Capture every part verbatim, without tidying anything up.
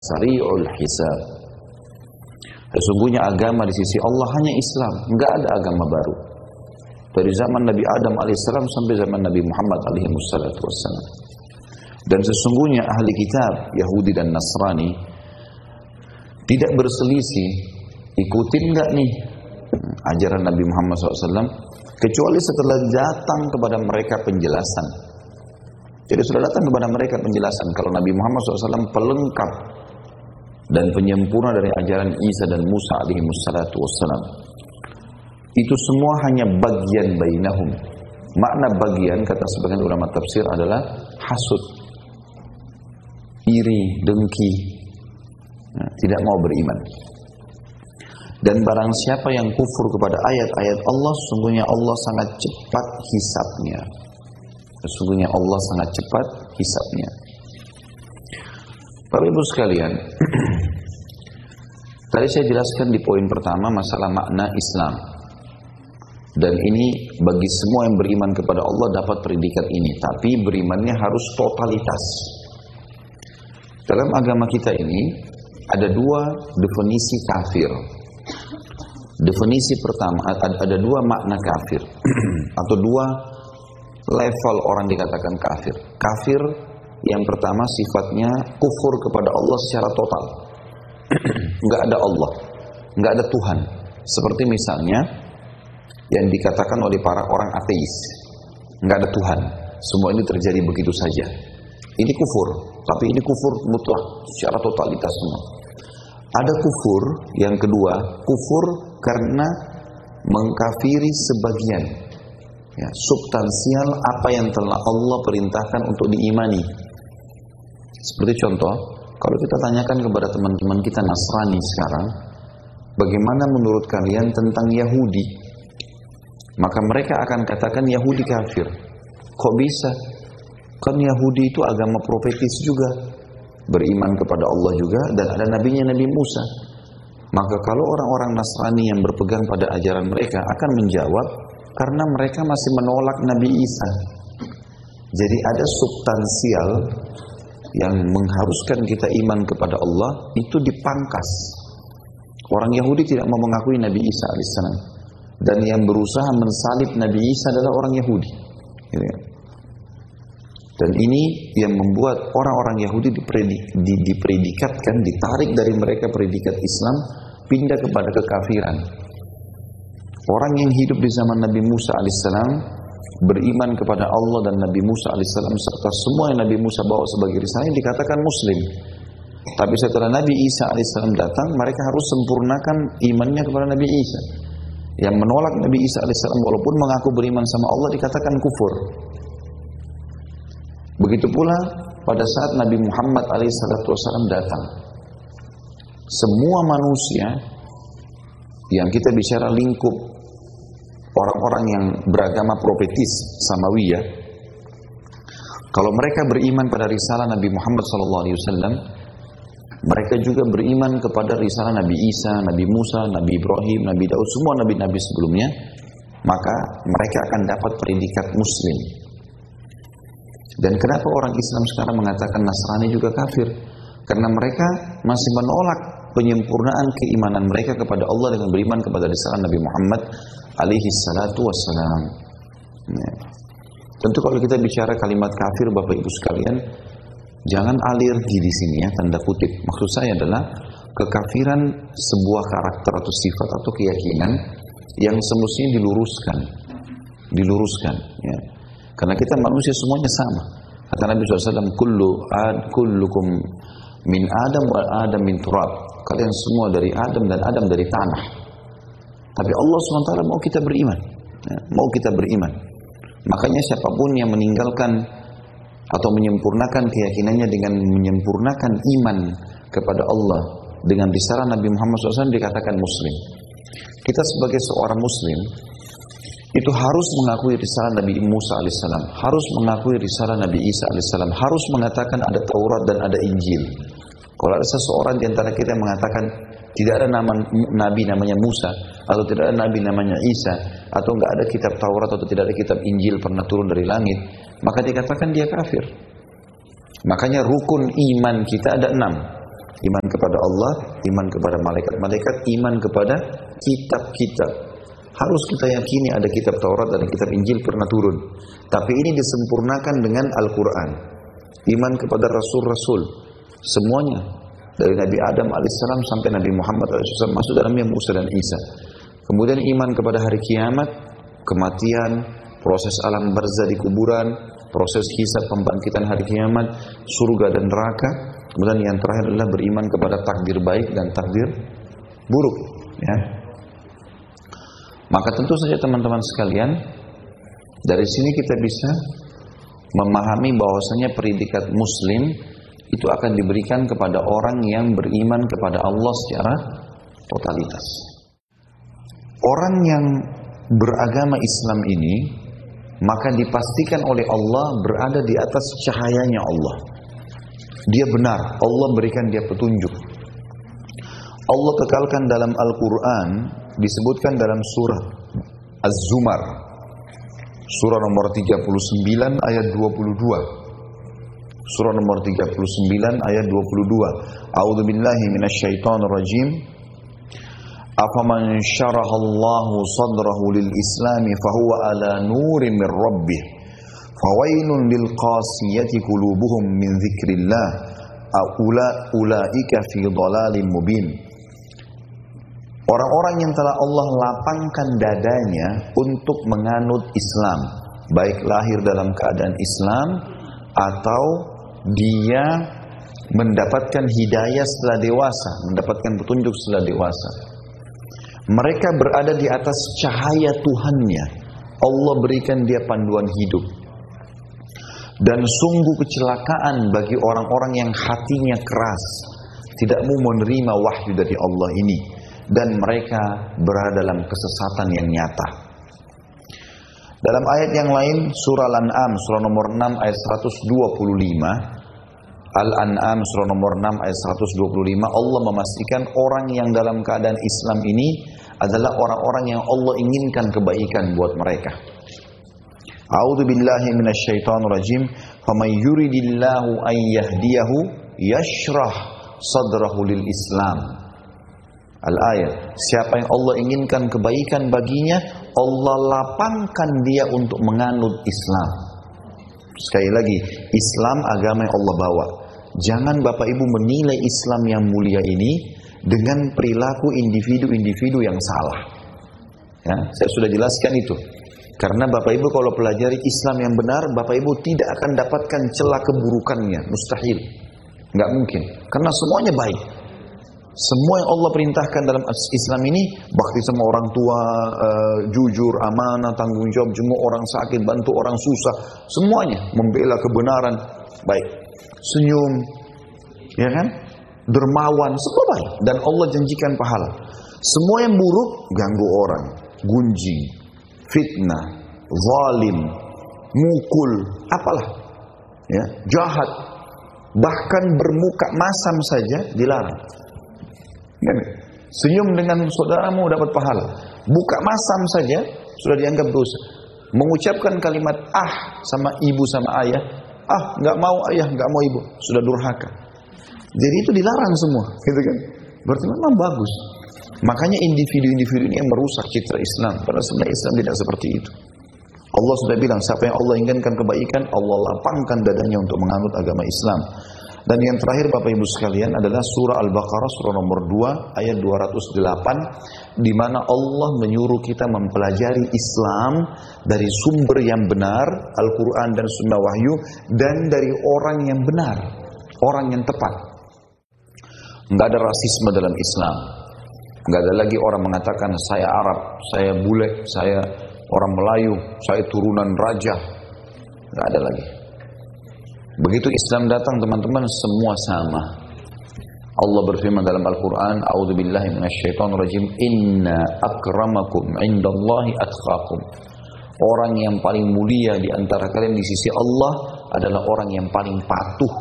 sari'ul hisab. Sesungguhnya agama di sisi Allah hanya Islam, enggak ada agama baru. Dari zaman Nabi Adam alaihissalam sampai zaman Nabi Muhammad alaihi wassalam. Dan sesungguhnya ahli kitab Yahudi dan Nasrani tidak berselisih, ikutin enggak nih ajaran Nabi Muhammad shallallahu alaihi wasallam, kecuali setelah datang kepada mereka penjelasan. Jadi sudah datang kepada mereka penjelasan kalau Nabi Muhammad shallallahu alaihi wasallam pelengkap dan penyempurna dari ajaran Isa dan Musa alaihi wassalam. Itu semua hanya bagian bainahum. Makna bagian, kata sebagian ulama tafsir, adalah hasud, iri, dengki, nah, tidak mau beriman. Dan barang siapa yang kufur kepada ayat-ayat Allah, sesungguhnya Allah sangat cepat hisabnya. Sesungguhnya Allah sangat cepat hisabnya. Bapak Ibu sekalian, tadi saya jelaskan di poin pertama masalah makna Islam. Dan ini bagi semua yang beriman kepada Allah dapat predikat ini. Tapi berimannya harus totalitas. Dalam agama kita ini ada dua definisi kafir. Definisi pertama, ada dua makna kafir. Atau dua level orang dikatakan kafir. Kafir yang pertama sifatnya kufur kepada Allah secara total. Enggak ada Allah, enggak ada Tuhan. Seperti misalnya yang dikatakan oleh para orang ateis, enggak ada Tuhan, semua ini terjadi begitu saja. Ini kufur, tapi ini kufur mutlak secara totalitas semua. Ada kufur yang kedua, kufur karena mengkafiri sebagian, ya, substansial apa yang telah Allah perintahkan untuk diimani. Seperti contoh, kalau kita tanyakan kepada teman-teman kita Nasrani sekarang, bagaimana menurut kalian tentang Yahudi? Maka mereka akan katakan Yahudi kafir. Kok bisa? Kan Yahudi itu agama profetis juga, beriman kepada Allah juga, dan ada nabinya Nabi Musa. Maka kalau orang-orang Nasrani yang berpegang pada ajaran mereka akan menjawab, karena mereka masih menolak Nabi Isa. Jadi ada substansial yang mengharuskan kita iman kepada Allah itu dipangkas. Orang Yahudi tidak mau mengakui Nabi Isa alaihissalam, dan yang berusaha mensalib Nabi Isa adalah orang Yahudi. Dan ini yang membuat orang-orang Yahudi dipredik, dipredikatkan, ditarik dari mereka predikat Islam, pindah kepada kekafiran. Orang yang hidup di zaman Nabi Musa alaihissalam, beriman kepada Allah dan Nabi Musa alaihissalam serta semua yang Nabi Musa bawa sebagai risalah, dikatakan Muslim. Tapi setelah Nabi Isa alaihissalam datang, mereka harus sempurnakan imannya kepada Nabi Isa. Yang menolak Nabi Isa alaihissalam walaupun mengaku beriman sama Allah dikatakan kufur. Begitu pula pada saat Nabi Muhammad alaihissalam datang, semua manusia yang kita bicara lingkup orang-orang yang beragama profetis Samawiyah, kalau mereka beriman pada risalah Nabi Muhammad sallallahu alaihi wasallam, mereka juga beriman kepada risalah Nabi Isa, Nabi Musa, Nabi Ibrahim, Nabi Daud, semua nabi-nabi sebelumnya, maka mereka akan dapat predikat Muslim. Dan kenapa orang Islam sekarang mengatakan Nasrani juga kafir? Karena mereka masih menolak penyempurnaan keimanan mereka kepada Allah dengan beriman kepada risalah Nabi Muhammad alaihi salatu wassalam. Ya. Tentu kalau kita bicara kalimat kafir, Bapak Ibu sekalian, jangan alergi di sini ya, tanda kutip. Maksud saya adalah kekafiran sebuah karakter atau sifat atau keyakinan yang semestinya diluruskan, diluruskan. Ya. Karena kita manusia semuanya sama. Kata Nabi shallallahu alaihi wasallam, "Kullu ad kullukum min Adam wa Adam min turab." Kalian semua dari Adam dan Adam dari tanah. Tapi Allah subhanahu wa taala mau kita beriman, ya, mau kita beriman. Makanya siapapun yang meninggalkan atau menyempurnakan keyakinannya dengan menyempurnakan iman kepada Allah dengan risalah Nabi Muhammad shallallahu alaihi wasallam dikatakan Muslim. Kita sebagai seorang Muslim itu harus mengakui risalah Nabi Musa alaihissalam, harus mengakui risalah Nabi Isa alaihissalam, harus mengatakan ada Taurat dan ada Injil. Kalau ada seseorang di antara kita yang mengatakan tidak ada nama Nabi namanya Musa, atau tidak ada Nabi namanya Isa, atau enggak ada kitab Taurat atau tidak ada kitab Injil pernah turun dari langit, maka dikatakan dia kafir. Makanya rukun iman kita ada enam. Iman kepada Allah, iman kepada malaikat-malaikat, iman kepada kitab-kitab. Harus kita yakini ada kitab Taurat dan kitab Injil pernah turun. Tapi ini disempurnakan dengan Al-Quran. Iman kepada Rasul-Rasul. Semuanya. Dari Nabi Adam alaihissalam sampai Nabi Muhammad alaihissalam masuk dalamnya Musa dan Isa. Kemudian iman kepada hari kiamat, kematian, proses alam barzah di kuburan, proses hisab pembangkitan hari kiamat, surga dan neraka. Kemudian yang terakhir adalah beriman kepada takdir baik dan takdir buruk. Ya. Maka tentu saja teman-teman sekalian, dari sini kita bisa memahami bahwasanya predikat Muslim itu akan diberikan kepada orang yang beriman kepada Allah secara totalitas. Orang yang beragama Islam ini, maka dipastikan oleh Allah berada di atas cahayanya Allah. Dia benar, Allah berikan dia petunjuk. Allah kekalkan dalam Al-Quran, disebutkan dalam surah Az-Zumar, surah nomor tiga puluh sembilan ayat dua puluh dua. Surah nomor tiga puluh sembilan ayat dua puluh dua. A'udzu billahi minasyaitonir rajim. Afaman syarahallahu sadrahu lil islami fahuwa ala nurin min rabbih. Fawailun lil qasiyati qulubuhum min dzikrillah. Aula ulaika fi dhalalin mubin. Orang-orang yang telah Allah lapangkan dadanya untuk menganut Islam, baik lahir dalam keadaan Islam atau dia mendapatkan hidayah setelah dewasa, mendapatkan petunjuk setelah dewasa. Mereka berada di atas cahaya Tuhannya. Allah berikan dia panduan hidup. Dan sungguh kecelakaan bagi orang-orang yang hatinya keras, tidak mau menerima wahyu dari Allah ini, dan mereka berada dalam kesesatan yang nyata. Dalam ayat yang lain, surah Al-An'am, surah nomor enam ayat seratus dua puluh lima, Al-An'am, surah nomor enam ayat seratus dua puluh lima, Allah memastikan orang yang dalam keadaan Islam ini adalah orang-orang yang Allah inginkan kebaikan buat mereka. A'udzu billahi minasyaitonir rajim. Faman yuridillahu an yahdiyahu yashrah sadrahu lil Islam. Al-ayat. Siapa yang Allah inginkan kebaikan baginya, Allah lapangkan dia untuk menganut Islam. Sekali lagi, Islam agama yang Allah bawa. Jangan Bapak Ibu menilai Islam yang mulia ini dengan perilaku individu-individu yang salah. Ya, saya sudah jelaskan itu. Karena Bapak Ibu kalau pelajari Islam yang benar, Bapak Ibu tidak akan dapatkan celah keburukannya, mustahil. Nggak mungkin, karena semuanya baik. Semua yang Allah perintahkan dalam Islam ini, bakti sama orang tua, uh, jujur, amanah, tanggung jawab, jenguk orang sakit, bantu orang susah, semuanya membela kebenaran, baik. Senyum, ya kan? Dermawan, semua baik. Dan Allah janjikan pahala. Semua yang buruk, ganggu orang, gunjing, fitnah, zalim, mukul, apalah, ya, jahat, bahkan bermuka masam saja dilarang. Ya, senyum dengan saudaramu dapat pahala, buka masam saja sudah dianggap dosa. Mengucapkan kalimat ah sama ibu sama ayah, ah nggak mau ayah nggak mau ibu, sudah durhaka. Jadi itu dilarang semua, gitu kan? Berarti memang bagus. Makanya individu-individu ini yang merusak citra Islam. Padahal sebenarnya Islam tidak seperti itu. Allah sudah bilang, siapa yang Allah inginkan kebaikan, Allah lapangkan dadanya untuk menganut agama Islam. Dan yang terakhir Bapak Ibu sekalian adalah surah Al-Baqarah, surah nomor dua, ayat dua ratus delapan, di mana Allah menyuruh kita mempelajari Islam dari sumber yang benar, Al-Quran dan Sunnah Wahyu, dan dari orang yang benar, orang yang tepat. Enggak ada rasisme dalam Islam. Enggak ada lagi orang mengatakan saya Arab, saya bule, saya orang Melayu, saya turunan raja. Enggak ada lagi. Begitu Islam datang teman-teman, semua sama. Allah berfirman dalam Al-Quran, A'udzu billahi minasyaitonir rajim, Inna akramakum indallahi atqakum. Orang yang paling mulia di antara kalian di sisi Allah adalah orang yang paling patuh.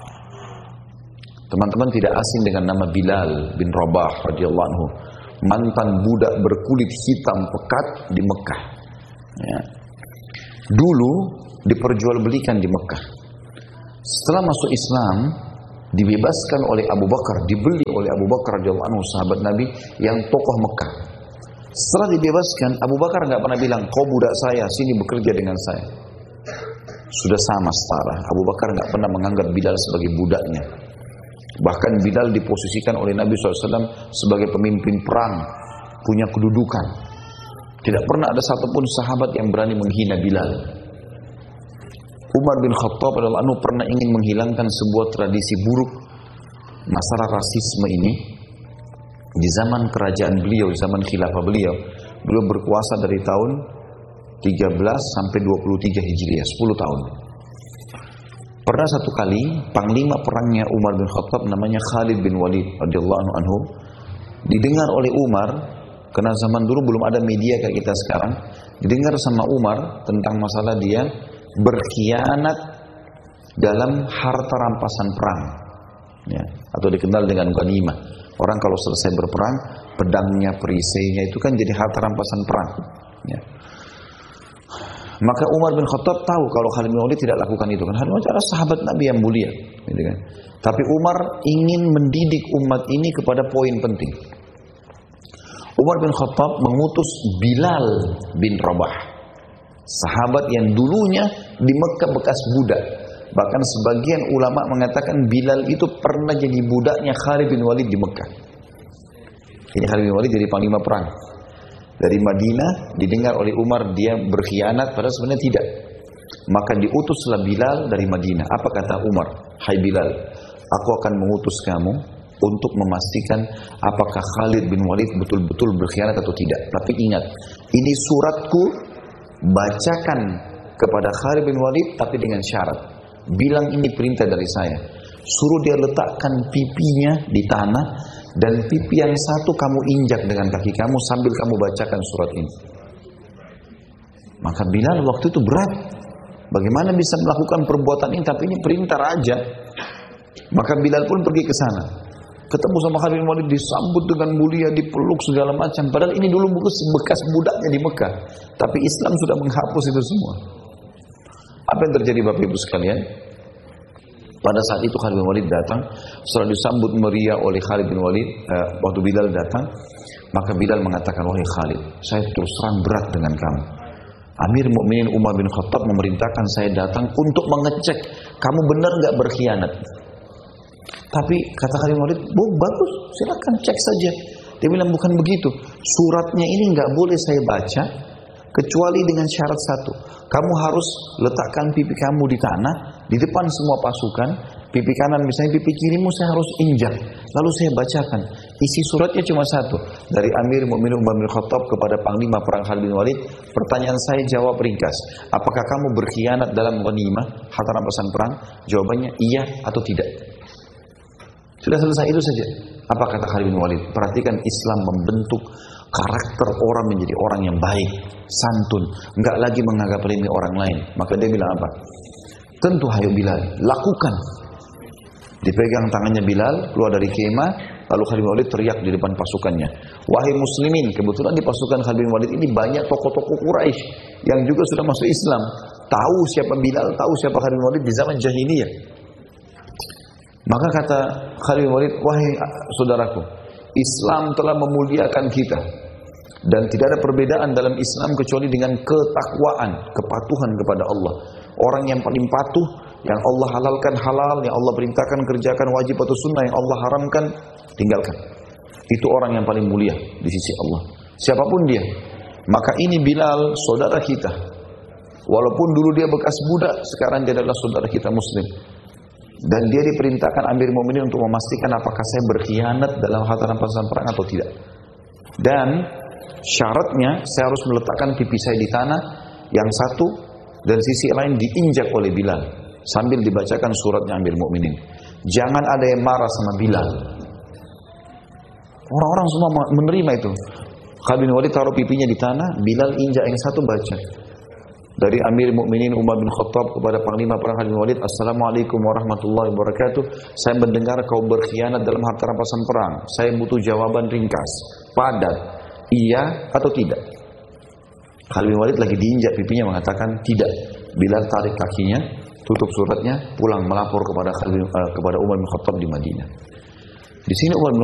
Teman-teman tidak asing dengan nama Bilal bin Rabah radhiyallahu anhu, mantan budak berkulit hitam pekat di Mekah. Ya. Dulu diperjualbelikan di Mekah. Setelah masuk Islam, dibebaskan oleh Abu Bakar, dibeli oleh Abu Bakar radhiyallahu anhu, sahabat Nabi yang tokoh Mekah. Setelah dibebaskan, Abu Bakar nggak pernah bilang, kau budak saya, sini bekerja dengan saya. Sudah sama setara. Abu Bakar nggak pernah menganggap Bilal sebagai budaknya. Bahkan Bilal diposisikan oleh Nabi shallallahu alaihi wasallam sebagai pemimpin perang, punya kedudukan. Tidak pernah ada satupun sahabat yang berani menghina Bilal. Umar bin Khattab radhiyallahu anhu pernah ingin menghilangkan sebuah tradisi buruk masalah rasisme ini. Di zaman kerajaan beliau, zaman khilafah beliau, beliau berkuasa dari tahun tiga belas sampai dua puluh tiga Hijriah, sepuluh tahun. Pernah satu kali panglima perangnya Umar bin Khattab namanya Khalid bin Walid radhiyallahu anhu didengar oleh Umar, karena zaman dulu belum ada media kayak kita sekarang, didengar sama Umar tentang masalah dia berkhianat dalam harta rampasan perang, ya, atau dikenal dengan ghanimah. Orang kalau selesai berperang, pedangnya, perisainya itu kan jadi harta rampasan perang, ya. Maka Umar bin Khattab tahu kalau Khalid bin Walid tidak lakukan itu, kan Khalid bin Walid adalah sahabat Nabi yang mulia, gitu kan. Tapi Umar ingin mendidik umat ini kepada poin penting. Umar bin Khattab mengutus Bilal bin Rabah, sahabat yang dulunya di Mekah bekas budak. Bahkan sebagian ulama mengatakan Bilal itu pernah jadi budaknya Khalid bin Walid di Mekah. Ini Khalid bin Walid jadi panglima perang. Dari Madinah didengar oleh Umar dia berkhianat, padahal sebenarnya tidak. Maka diutuslah Bilal dari Madinah. Apa kata Umar? Hai Bilal, aku akan mengutus kamu untuk memastikan apakah Khalid bin Walid betul-betul berkhianat atau tidak. Tapi ingat, ini suratku, bacakan kepada Khalid bin Walid tapi dengan syarat. Bilang ini perintah dari saya. Suruh dia letakkan pipinya di tanah, dan pipi yang satu kamu injak dengan kaki kamu sambil kamu bacakan surat ini. Maka Bilal waktu itu berat. Bagaimana bisa melakukan perbuatan ini, tapi ini perintah raja. Maka Bilal pun pergi ke sana. Ketemu sama Khalid bin Walid, disambut dengan mulia, dipeluk segala macam. Padahal ini dulu bekas, bekas budaknya di Mekah. Tapi Islam sudah menghapus itu semua. Apa yang terjadi Bapak Ibu sekalian? Pada saat itu Khalid bin Walid datang, setelah disambut meriah oleh Khalid bin Walid, eh, waktu Bilal datang, maka Bilal mengatakan, wahai Khalid, saya terus terang berat dengan kamu. Amir Mukminin Umar bin Khattab memerintahkan saya datang untuk mengecek kamu benar nggak berkhianat. Tapi kata Khalid bin Walid, oh, bagus, silakan cek saja. Dia bilang bukan begitu. Suratnya ini nggak boleh saya baca kecuali dengan syarat satu. Kamu harus letakkan pipi kamu di tanah, di depan semua pasukan. Pipi kanan misalnya, pipi kirimu saya harus injak. Lalu saya bacakan. Isi suratnya cuma satu. Dari Amir Mukminin Umar bin Khattab kepada Panglima Perang Khalid bin Walid. Pertanyaan saya jawab ringkas. Apakah kamu berkhianat dalam ghanimah, harta rampasan perang? Jawabannya iya atau tidak. Sudah selesai, itu saja. Apa kata Khalid bin Walid? Perhatikan Islam membentuk karakter orang menjadi orang yang baik, santun, enggak lagi menganggap remeh orang lain. Maka dia bilang apa? Tentu hayo Bilal, lakukan. Dipegang tangannya Bilal, keluar dari kemah, lalu Khalid bin Walid teriak di depan pasukannya. Wahai muslimin, kebetulan di pasukan Khalid bin Walid ini banyak tokoh-tokoh Quraisy yang juga sudah masuk Islam. Tahu siapa Bilal, tahu siapa Khalid bin Walid di zaman jahiliyah. Maka kata Khalid bin Walid, wahai saudaraku, Islam telah memuliakan kita. Dan tidak ada perbedaan dalam Islam kecuali dengan ketakwaan, kepatuhan kepada Allah. Orang yang paling patuh, yang Allah halalkan halal, yang Allah perintahkan kerjakan wajib atau sunnah, yang Allah haramkan tinggalkan. Itu orang yang paling mulia di sisi Allah. Siapapun dia. Maka ini Bilal, saudara kita. Walaupun dulu dia bekas budak, sekarang dia adalah saudara kita muslim. Dan dia diperintahkan Amir Mukminin untuk memastikan apakah saya berkhianat dalam harta rampasan perang atau tidak. Dan syaratnya saya harus meletakkan pipi saya di tanah, yang satu dan sisi lain diinjak oleh Bilal sambil dibacakan suratnya Amir Mukminin. Jangan ada yang marah sama Bilal. Orang-orang semua menerima itu. Khalid bin Walid taruh pipinya di tanah, Bilal injak yang satu baca. Dari Amir Mukminin Umar bin Khattab kepada Panglima Perang Khalid bin Walid, Assalamualaikum warahmatullahi wabarakatuh. Saya mendengar kau berkhianat dalam harta rampasan perang. Saya butuh jawaban ringkas, padat, iya atau tidak. Khalid bin Walid lagi diinjak pipinya mengatakan tidak. Bilal tarik kakinya, tutup suratnya, pulang melapor kepada Khalil, uh, kepada Umar bin Khattab di Madinah. Di sini Umar bin